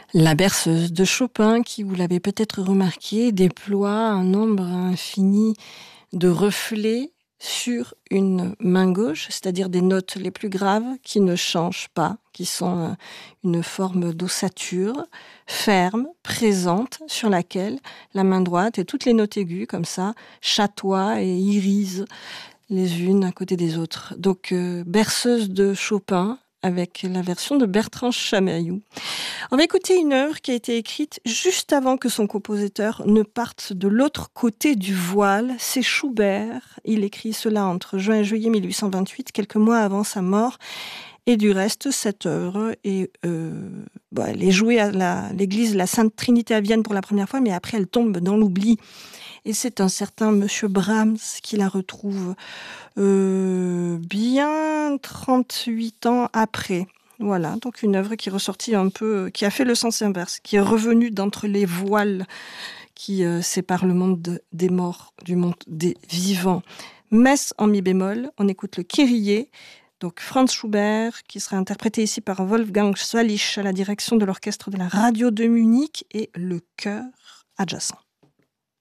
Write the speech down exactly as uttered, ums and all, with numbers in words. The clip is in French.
La berceuse de Chopin, qui, vous l'avez peut-être remarqué, déploie un nombre infini de reflets sur une main gauche, c'est-à-dire des notes les plus graves qui ne changent pas, qui sont une forme d'ossature ferme, présente, sur laquelle la main droite et toutes les notes aiguës, comme ça, chatoient et irisent les unes à côté des autres. Donc, euh, berceuse de Chopin, avec la version de Bertrand Chamaillou. On va écouter une œuvre qui a été écrite juste avant que son compositeur ne parte de l'autre côté du voile. C'est Schubert. Il écrit cela entre juin et juillet mille huit cent vingt-huit, quelques mois avant sa mort. Et du reste, cette œuvre est, euh, bon, elle est jouée à la, l'église de la Sainte Trinité à Vienne pour la première fois, mais après elle tombe dans l'oubli. Et c'est un certain Monsieur Brahms qui la retrouve euh, bien trente-huit ans après. Voilà, donc une œuvre qui est ressortie un peu, qui a fait le sens inverse, qui est revenue d'entre les voiles qui euh, séparent le monde de, des morts du monde des vivants. Messe en mi bémol, on écoute le Kyrie, donc Franz Schubert, qui sera interprété ici par Wolfgang Swalich à la direction de l'orchestre de la radio de Munich et le chœur adjacent.